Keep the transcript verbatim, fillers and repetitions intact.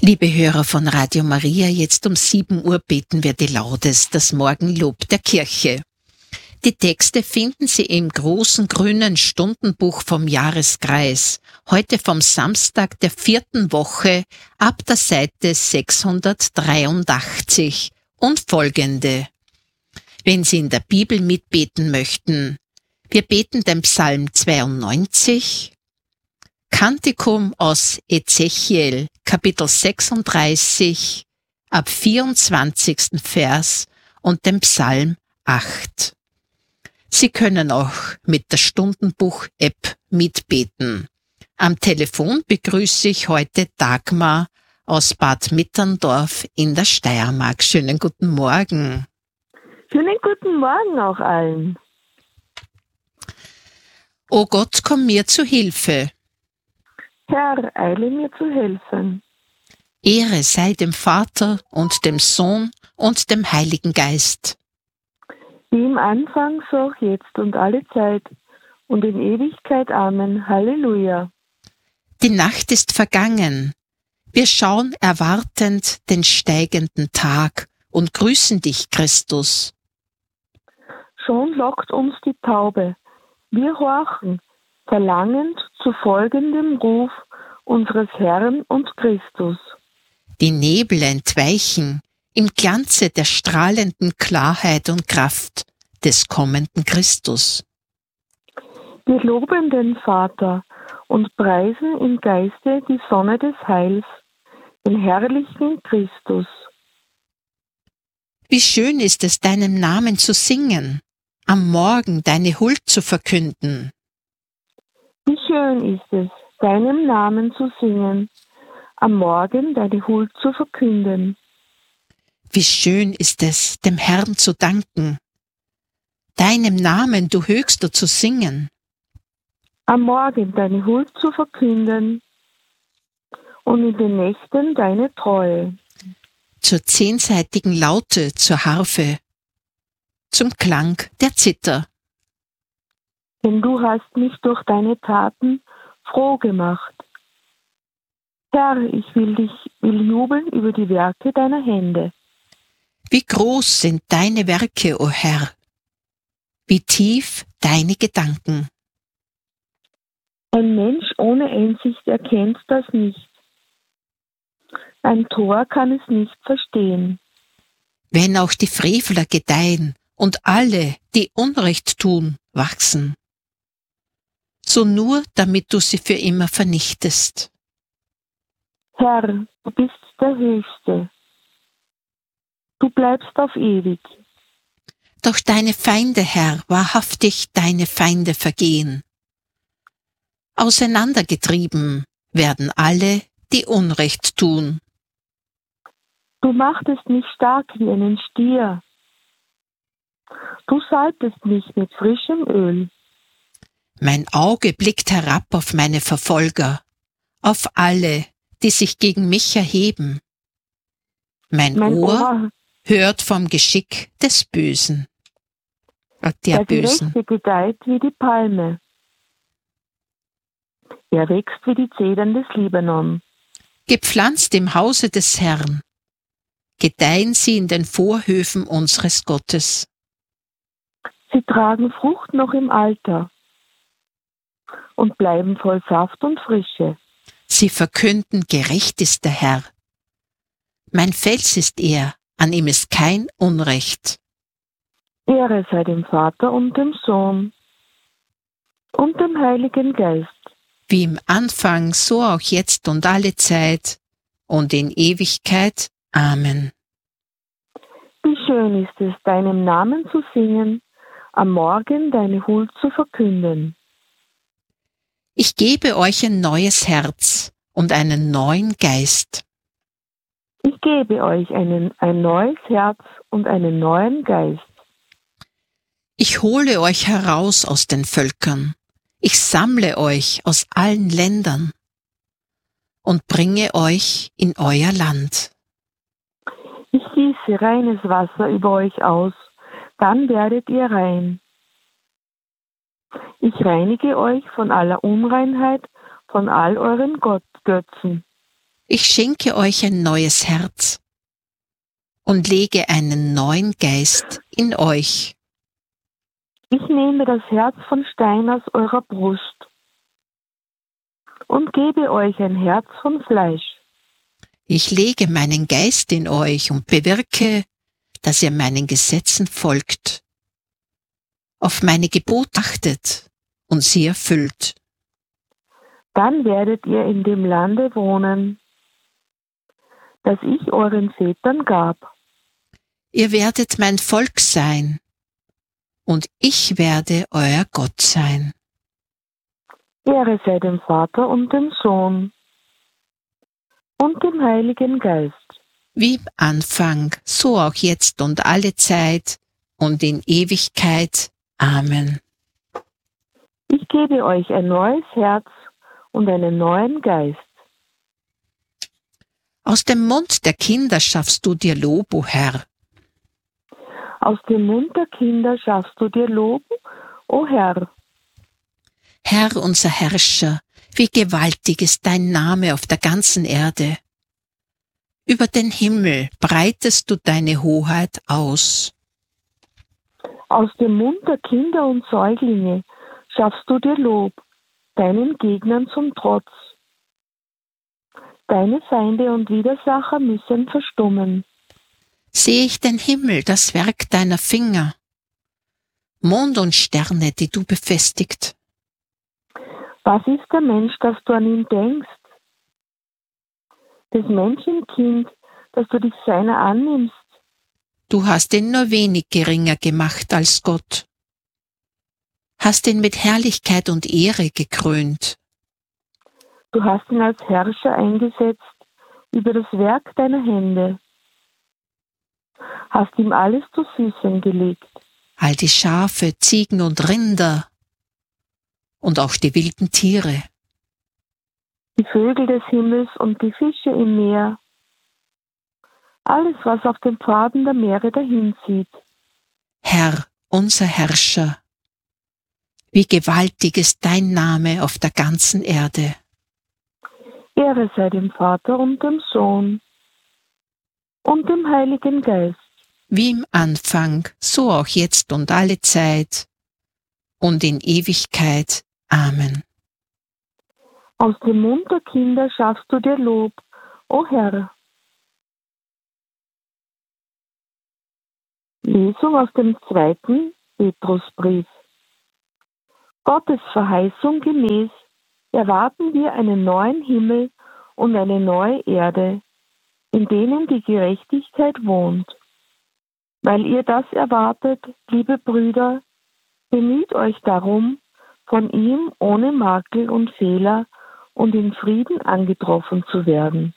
Liebe Hörer von Radio Maria, jetzt um sieben Uhr beten wir die Laudes, das Morgenlob der Kirche. Die Texte finden Sie im großen grünen Stundenbuch vom Jahreskreis, heute vom Samstag der vierten Woche ab der Seite sechshundertdreiundachtzig und folgende. Wenn Sie in der Bibel mitbeten möchten, wir beten den Psalm zweiundneunzig, Kantikum aus Ezechiel, Kapitel sechsunddreißig, ab vierundzwanzigsten Vers und den Psalm acht. Sie können auch mit der Stundenbuch-App mitbeten. Am Telefon begrüße ich heute Dagmar aus Bad Mitterndorf in der Steiermark. Schönen guten Morgen. Schönen guten Morgen auch allen. O Gott, komm mir zu Hilfe. Herr, eile mir zu helfen. Ehre sei dem Vater und dem Sohn und dem Heiligen Geist. Wie im Anfang, so auch jetzt und alle Zeit und in Ewigkeit. Amen. Halleluja. Die Nacht ist vergangen. Wir schauen erwartend den steigenden Tag und grüßen dich, Christus. Schon lockt uns die Taube. Wir horchen, verlangend zu folgendem Ruf unseres Herrn und Christus. Die Nebel entweichen im Glanze der strahlenden Klarheit und Kraft des kommenden Christus. Wir loben den Vater und preisen im Geiste die Sonne des Heils, den herrlichen Christus. Wie schön ist es, deinem Namen zu singen, am Morgen deine Huld zu verkünden. Wie schön ist es, deinem Namen zu singen, am Morgen deine Huld zu verkünden. Wie schön ist es, dem Herrn zu danken, deinem Namen, du Höchster, zu singen. Am Morgen deine Huld zu verkünden und in den Nächten deine Treue. Zur zehnseitigen Laute, zur Harfe, zum Klang der Zither. Denn du hast mich durch deine Taten froh gemacht. Herr, ich will dich, will jubeln über die Werke deiner Hände. Wie groß sind deine Werke, o Herr, wie tief deine Gedanken. Ein Mensch ohne Einsicht erkennt das nicht. Ein Tor kann es nicht verstehen. Wenn auch die Frevler gedeihen und alle, die Unrecht tun, wachsen, so nur, damit du sie für immer vernichtest. Herr, du bist der Höchste. Du bleibst auf ewig. Doch deine Feinde, Herr, wahrhaftig deine Feinde vergehen. Auseinandergetrieben werden alle, die Unrecht tun. Du machtest mich stark wie einen Stier. Du salbtest mich mit frischem Öl. Mein Auge blickt herab auf meine Verfolger, auf alle, die sich gegen mich erheben. Mein, Mein Ohr, Ohr hört vom Geschick des Bösen. Der, der Bösen. Gerechte gedeiht wie die Palme. Er wächst wie die Zedern des Libanon. Gepflanzt im Hause des Herrn, gedeihen sie in den Vorhöfen unseres Gottes. Sie tragen Frucht noch im Alter und bleiben voll Saft und Frische. Sie verkünden, gerecht ist der Herr. Mein Fels ist er, an ihm ist kein Unrecht. Ehre sei dem Vater und dem Sohn und dem Heiligen Geist. Wie im Anfang, so auch jetzt und alle Zeit und in Ewigkeit. Amen. Wie schön ist es, deinem Namen zu singen, am Morgen deine Huld zu verkünden. Ich gebe euch ein neues Herz und einen neuen Geist. Ich gebe euch einen, ein neues Herz und einen neuen Geist. Ich hole euch heraus aus den Völkern. Ich sammle euch aus allen Ländern und bringe euch in euer Land. Ich gieße reines Wasser über euch aus, dann werdet ihr rein. Ich reinige euch von aller Unreinheit, von all euren Gott Götzen. Ich schenke euch ein neues Herz und lege einen neuen Geist in euch. Ich nehme das Herz von Stein aus eurer Brust und gebe euch ein Herz von Fleisch. Ich lege meinen Geist in euch und bewirke, dass ihr meinen Gesetzen folgt, auf meine Gebote achtet und sie erfüllt. Dann werdet ihr in dem Lande wohnen, das ich euren Vätern gab. Ihr werdet mein Volk sein, und ich werde euer Gott sein. Ehre sei dem Vater und dem Sohn und dem Heiligen Geist. Wie im Anfang, so auch jetzt und alle Zeit und in Ewigkeit. Amen. Ich gebe euch ein neues Herz und einen neuen Geist. Aus dem Mund der Kinder schaffst du dir Lob, o Herr. Aus dem Mund der Kinder schaffst du dir Lob, o Herr. Herr, unser Herrscher, wie gewaltig ist dein Name auf der ganzen Erde. Über den Himmel breitest du deine Hoheit aus. Aus dem Mund der Kinder und Säuglinge schaffst du dir Lob, deinen Gegnern zum Trotz. Deine Feinde und Widersacher müssen verstummen. Sehe ich den Himmel, das Werk deiner Finger, Mond und Sterne, die du befestigt. Was ist der Mensch, dass du an ihn denkst? Das Menschenkind, dass du dich seiner annimmst. Du hast ihn nur wenig geringer gemacht als Gott, hast ihn mit Herrlichkeit und Ehre gekrönt. Du hast ihn als Herrscher eingesetzt über das Werk deiner Hände, hast ihm alles zu Füßen gelegt. All die Schafe, Ziegen und Rinder und auch die wilden Tiere, die Vögel des Himmels und die Fische im Meer, alles, was auf den Pfaden der Meere dahinzieht. Herr, unser Herrscher, wie gewaltig ist dein Name auf der ganzen Erde. Ehre sei dem Vater und dem Sohn und dem Heiligen Geist. Wie im Anfang, so auch jetzt und alle Zeit und in Ewigkeit. Amen. Aus dem Mund der Kinder schaffst du dir Lob, o Herr. Lesung aus dem zweiten Petrusbrief. Gottes Verheißung gemäß erwarten wir einen neuen Himmel und eine neue Erde, in denen die Gerechtigkeit wohnt. Weil ihr das erwartet, liebe Brüder, bemüht euch darum, von ihm ohne Makel und Fehler und in Frieden angetroffen zu werden.